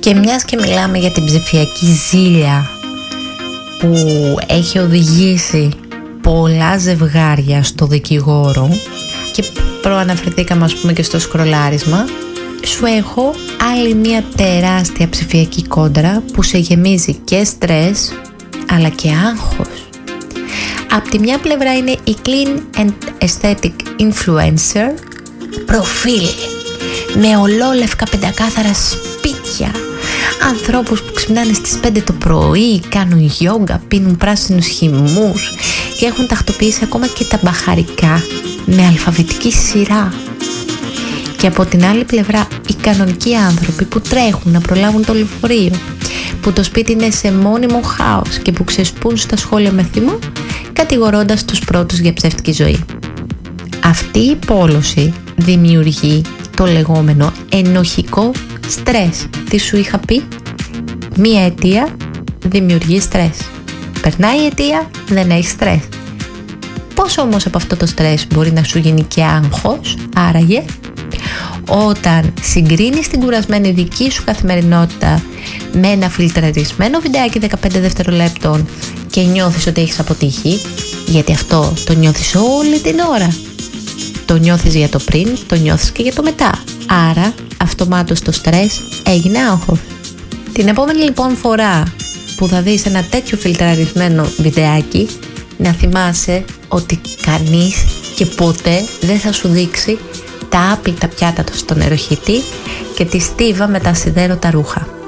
Και μιας και μιλάμε για την ψηφιακή ζήλια που έχει οδηγήσει πολλά ζευγάρια στο δικηγόρο και προαναφερθήκαμε ας πούμε και στο σκρολάρισμα, σου έχω άλλη μια τεράστια ψηφιακή κόντρα που σε γεμίζει και στρες αλλά και άγχος. Απ' τη μια πλευρά είναι η clean and aesthetic influencer προφίλ με ολόλευκα πεντακάθαρα σπίτια, ανθρώπους που ξυπνάνε στις 5 το πρωί, κάνουν γιόγκα, πίνουν πράσινους χυμούς και έχουν τακτοποιήσει ακόμα και τα μπαχαρικά με αλφαβητική σειρά. Και από την άλλη πλευρά οι κανονικοί άνθρωποι που τρέχουν να προλάβουν το λεωφορείο, που το σπίτι είναι σε μόνιμο χάος και που ξεσπούν στα σχόλια με θυμό, κατηγορώντας τους πρώτους για ψεύτικη ζωή. Αυτή η πόλωση δημιουργεί το λεγόμενο ενοχικό στρες. Τι σου είχα πει? Μία αιτία δημιουργεί στρες. Περνάει η αιτία, δεν έχει στρες. Πώς όμως από αυτό το στρες μπορεί να σου γίνει και άγχος, άραγε? Όταν συγκρίνεις την κουρασμένη δική σου καθημερινότητα με ένα φιλτραρισμένο βιντεάκι 15 δευτερολέπτων και νιώθεις ότι έχεις αποτύχει, γιατί αυτό το νιώθεις όλη την ώρα. Το νιώθεις για το πριν, το νιώθεις και για το μετά. Άρα, αυτομάτως το στρες έγινε άγχος. Την επόμενη λοιπόν φορά που θα δεις ένα τέτοιο φιλτραρισμένο βιντεάκι, να θυμάσαι ότι κανείς και ποτέ δεν θα σου δείξει τα άπλυτα πιάτα στον νεροχύτη και τη στίβα με τα σιδέρωτα ρούχα.